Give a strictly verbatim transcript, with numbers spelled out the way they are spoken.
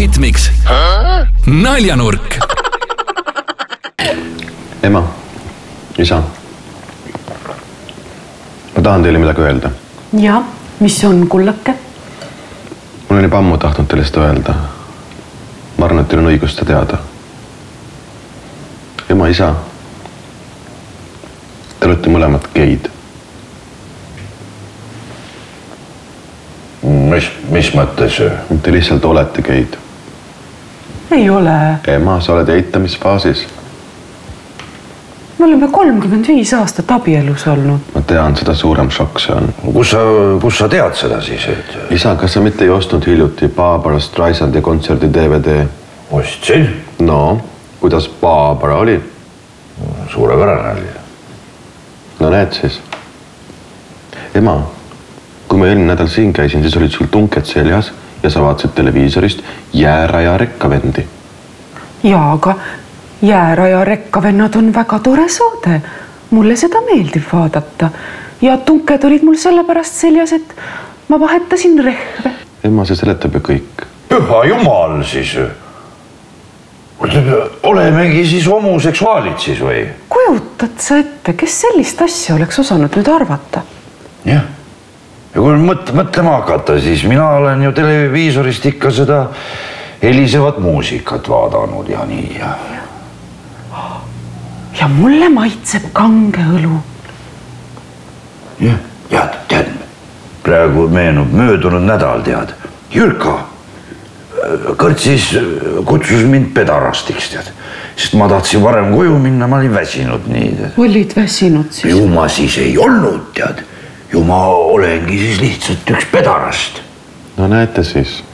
Hitmix. Naljanurk. Ema, isa. Ma tahan teile midagi öelda. Ja, mis on kullake? Mul on juba ammu tahtnud teile seda öelda. Ma arvan, et teil on õigus seda teada. Ema, isa. Te olete mõlemad geid. Mis, mis mõttes? Te lihtsalt olete geid. Ei ole. Ema, sa oled eitamisfaasis. Me oleme kolmkümmend viis aastat abielus olnud. Ma tean, seda suurem šokk see on. Kus sa, kus sa tead seda siis? Et... Isa, kas sa mitte ei ostnud hiljuti Barbara Streisandi kontserdi D V D? Ostsin? No, kuidas Barbara oli? Suurepärane oli. No näed siis. Ema, kui ma eelmine nädal siin käisin, siis olid sul tunked seljas ja sa vaatasid televiisorist Jääraja rekkavendi. Ja, aga Jääraja rekkavennad on väga tore saade. Mulle seda meeldib vaadata. Ja tunked olid mul sellepärast seljas, et ma vahetasin rehve. Ema, see seletab ju kõik. Püha jumal siis. Olemegi siis homoseksuaalid siis või? Kujutad sa ette, kes sellist asja oleks osanud nüüd arvata? Jah. Ja kui mõt, mõtlema hakata, siis mina olen ju televiisorist ikka seda helisevat muusikat vaadanud ja nii. Ja, ja mulle maitseb kange õlu. Ja, ja tead, praegu meenub möödunud nädal, tead. Jürka kõrtsis kutsus mind pedarastiks, tead. Sest ma tahtsin varem koju minna, ma olin väsinud nii. Tead. Olid väsinud siis? Ju ma siis ei olnud, tead. Ju ma olengi siis lihtsalt üks pedarast. No näete siis.